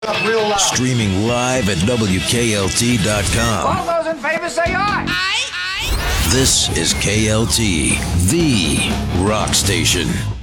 Up real loud. Streaming live at WKLT.com. All those in favor say aye. This is KLT, the rock station.